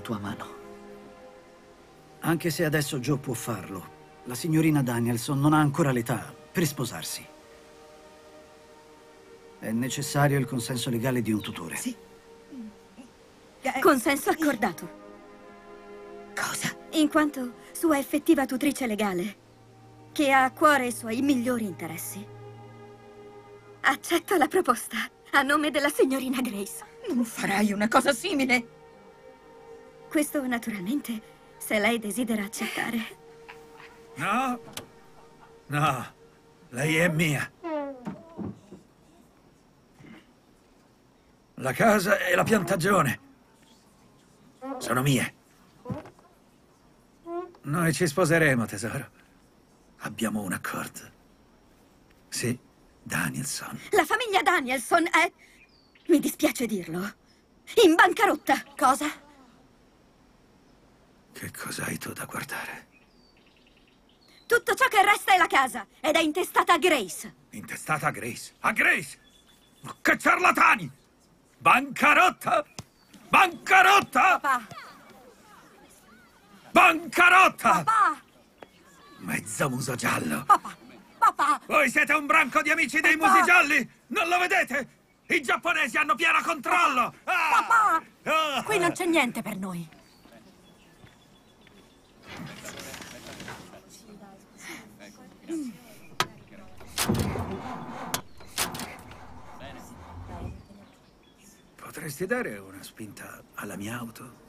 tua mano. Anche se adesso Joe può farlo, la signorina Danielson non ha ancora l'età per sposarsi. È necessario il consenso legale di un tutore. Sì. Consenso accordato. Cosa? In quanto sua effettiva tutrice legale, che ha a cuore i suoi migliori interessi. Accetto la proposta a nome della signorina Grace. Non farai una cosa simile. Questo naturalmente, se lei desidera accettare. No, no, lei è mia. La casa e la piantagione sono mie. Noi ci sposeremo, tesoro. Abbiamo un accordo. Sì, Danielson. La famiglia Danielson è, mi dispiace dirlo, in bancarotta. Cosa? Che cos'hai tu da guardare? Tutto ciò che resta è la casa ed è intestata a Grace. Intestata a Grace. A Grace! Ma che ciarlatani! Bancarotta! Bancarotta! Papà! Bancarotta! Papà! Mezzo muso giallo. Papà! Papà! Voi siete un branco di amici dei Papà! musi gialli? Non lo vedete? I giapponesi hanno pieno controllo! Ah! Papà! Ah! Qui non c'è niente per noi. Potresti dare una spinta alla mia auto?